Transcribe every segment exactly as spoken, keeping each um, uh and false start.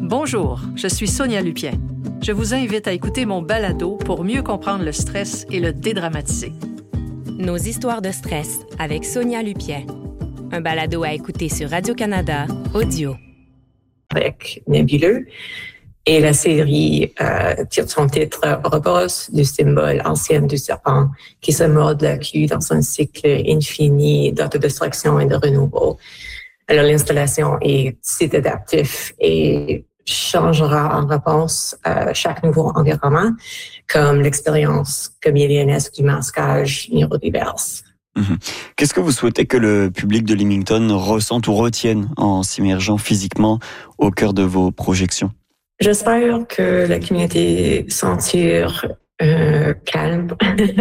Bonjour, je suis Sonia Lupien. Je vous invite à écouter mon balado pour mieux comprendre le stress et le dédramatiser. Nos histoires de stress avec Sonia Lupien. Un balado à écouter sur Radio-Canada Audio. Avec Nébuleux. Et la série euh, tire son titre « Ouroboros » du symbole ancien du serpent qui se mord la queue dans un cycle infini d'autodestruction et de renouveau. Alors l'installation est site adaptif et changera en réponse à chaque nouveau environnement, comme l'expérience chameleonesque du masquage neurodiverse. Mmh. Qu'est-ce que vous souhaitez que le public de Leamington ressente ou retienne en s'immergeant physiquement au cœur de vos projections? J'espère que la communauté sentir euh, calme.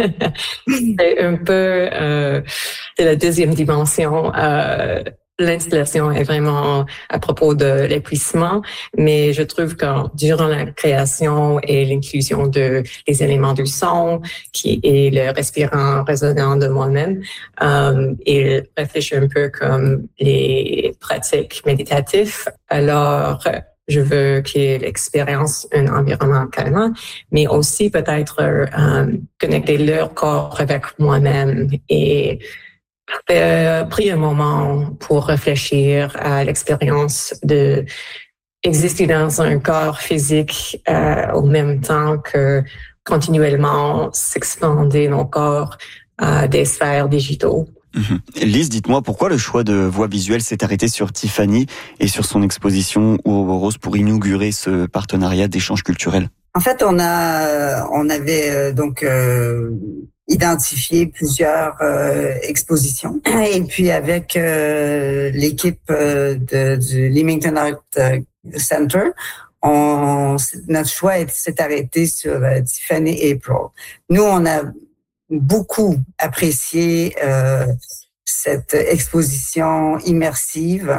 C'est un peu euh, de la deuxième dimension. Euh, L'installation est vraiment à propos de l'épuisement, mais je trouve que durant la création et l'inclusion de les éléments du son, qui est le respirant résonant de moi-même, euh, il réfléchit un peu comme les pratiques méditatives. Alors, je veux qu'il y ait l'expérience, un environnement calme, mais aussi peut-être euh, connecter leur corps avec moi-même et Euh, pris un moment pour réfléchir à l'expérience de exister dans un corps physique euh, au même temps que continuellement s'expander nos corps à des sphères digitaux. Mmh. Lise, dites-moi pourquoi le choix de voix visuelle s'est arrêté sur Tiffany et sur son exposition Ouroboros pour inaugurer ce partenariat d'échange culturel? En fait, on a, on avait euh, donc euh, identifié plusieurs euh, expositions et puis avec euh, l'équipe euh, de, du Leamington Art Center, on, notre choix s'est arrêté sur euh, Tiffany April. Nous, on a beaucoup apprécié euh, cette exposition immersive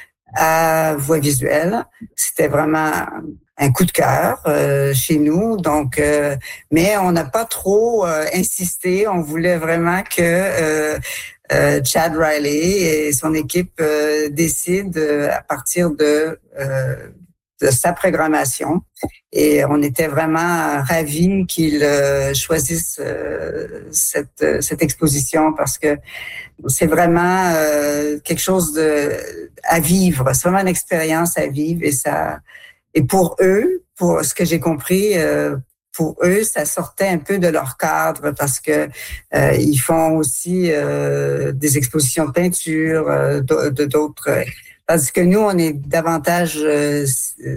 à voix visuelle. C'était vraiment un coup de cœur euh, chez nous, donc euh, mais on n'a pas trop euh, insisté. On voulait vraiment que euh, euh, Chad Riley et son équipe euh, décident euh, à partir de euh, de sa programmation. Et on était vraiment ravis qu'ils euh, choisissent euh, cette cette exposition parce que c'est vraiment euh, quelque chose de à vivre. C'est vraiment une expérience à vivre et ça. Et pour eux, pour ce que j'ai compris, euh, pour eux, ça sortait un peu de leur cadre parce que euh, ils font aussi euh, des expositions de peinture, euh, de d'autres. Tandis que nous, on est davantage euh,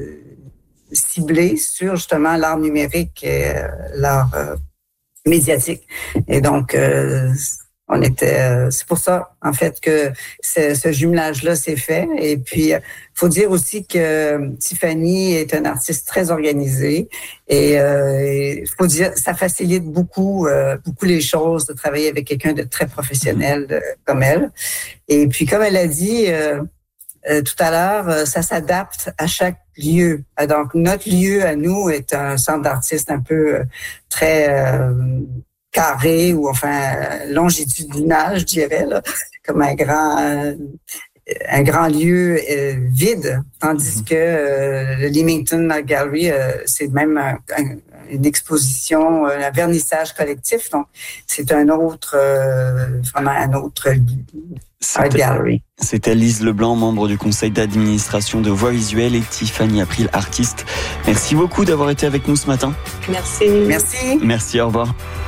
ciblés sur justement l'art numérique et euh, l'art euh, médiatique. Et donc, euh, on était. Euh, c'est pour ça, en fait, que ce, ce jumelage-là s'est fait. Et puis, il faut dire aussi que Tiffany est une artiste très organisée. Et il faut dire, ça facilite beaucoup, euh, beaucoup les choses de travailler avec quelqu'un de très professionnel de, comme elle. Et puis, comme elle a dit euh, euh, tout à l'heure, euh, ça s'adapte à chaque lieu. Donc, notre lieu à nous est un centre d'artistes un peu euh, très euh, carré ou enfin longitudinal, je dirais, là, comme un grand euh, un grand lieu euh, vide, tandis que euh, le Leamington Art Gallery, euh, c'est même un, un, une exposition, un vernissage collectif, donc c'est un autre, euh, vraiment un autre Art Gallery. C'était Lise Leblanc, membre du conseil d'administration de Voix Visuelle, et Tiffany April, artiste. Merci beaucoup d'avoir été avec nous ce matin. Merci. Merci. Merci, au revoir.